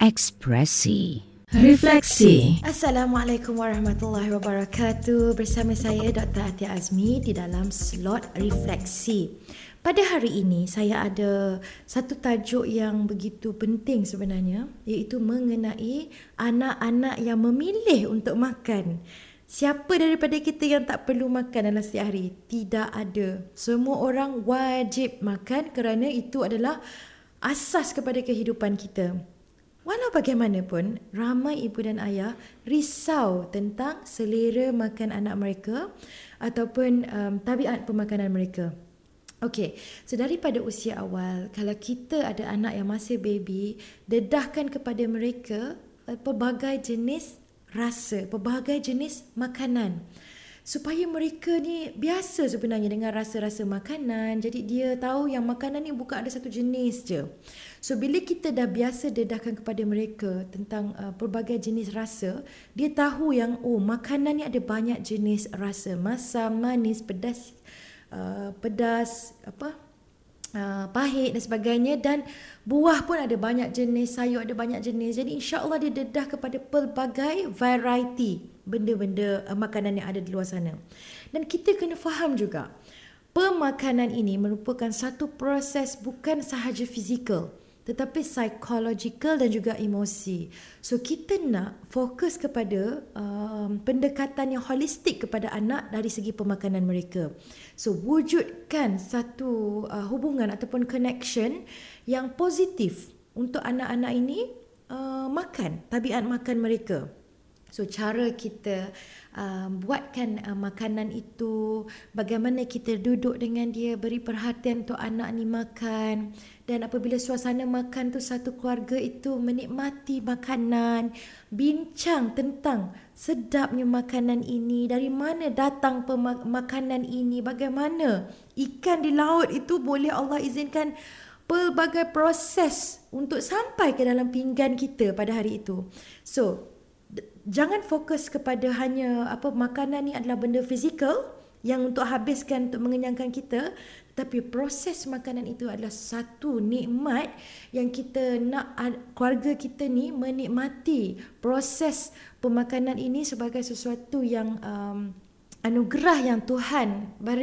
Ekspresi. Refleksi. Assalamualaikum warahmatullahi wabarakatuh. Bersama saya Dr. Atia Azmi di dalam slot refleksi. Pada hari ini saya ada satu tajuk yang begitu penting sebenarnya, iaitu mengenai anak-anak yang memilih untuk makan. Siapa daripada kita yang tak perlu makan dalam setiap hari? Tidak ada. Semua orang wajib makan kerana itu adalah asas kepada kehidupan kita. Walau bagaimanapun, ramai ibu dan ayah risau tentang selera makan anak mereka ataupun tabiat pemakanan mereka. Okey, so daripada usia awal, kalau kita ada anak yang masih baby, dedahkan kepada mereka pelbagai jenis rasa, pelbagai jenis makanan. Supaya mereka ni biasa sebenarnya dengan rasa-rasa makanan. Jadi dia tahu yang makanan ni bukan ada satu jenis je. So bila kita dah biasa dedahkan kepada mereka tentang pelbagai jenis rasa, dia tahu yang makanan ni ada banyak jenis rasa. Masam, manis, pedas, pahit dan sebagainya, dan buah pun ada banyak jenis, sayur ada banyak jenis. Jadi insya-Allah dia dedah kepada pelbagai variety benda-benda makanan yang ada di luar sana. Dan kita kena faham juga, pemakanan ini merupakan satu proses bukan sahaja fizikal, tetapi psychological dan juga emosi. So kita nak fokus kepada pendekatan yang holistik kepada anak dari segi pemakanan mereka. So wujudkan satu hubungan ataupun connection yang positif untuk anak-anak ini makan, tabiat makan mereka. So cara kita buatkan makanan itu, bagaimana kita duduk dengan dia, beri perhatian untuk anak ni makan. Dan apabila suasana makan tu satu keluarga itu menikmati makanan, bincang tentang sedapnya makanan ini, dari mana datang makanan ini, bagaimana ikan di laut itu boleh Allah izinkan pelbagai proses untuk sampai ke dalam pinggan kita pada hari itu. So jangan fokus kepada hanya makanan ni adalah benda fizikal yang untuk habiskan, untuk mengenyangkan kita, tapi proses makanan itu adalah satu nikmat yang kita nak keluarga kita ni menikmati proses pemakanan ini sebagai sesuatu yang anugerah yang Tuhan beri